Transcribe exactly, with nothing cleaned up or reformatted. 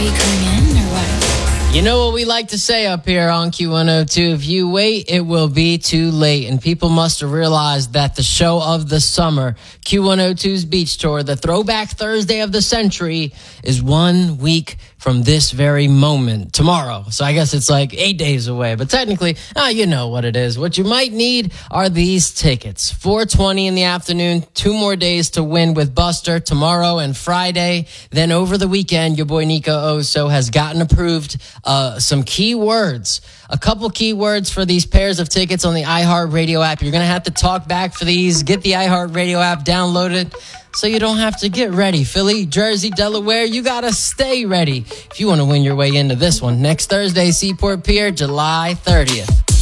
you coming in or what? You know what we like to say up here on Q one oh two? If you wait, it will be too late. And people must have realized that the show of the summer, Q one oh two's Beach Tour, the Throwback Thursday of the century, is one week from this very moment, tomorrow. So I guess it's like eight days away. But technically, ah, you know what it is. What you might need are these tickets. four twenty in the afternoon, two more days to win with Buster, tomorrow and Friday. Then over the weekend, your boy Nico Oso has gotten approved uh, some key words. A couple key words for these pairs of tickets on the iHeartRadio app. You're going to have to talk back for these. Get the iHeartRadio app downloaded so you don't have to get ready. Philly, Jersey, Delaware, you got to stay ready if you want to win your way into this one. Next Thursday, Seaport Pier, July thirtieth.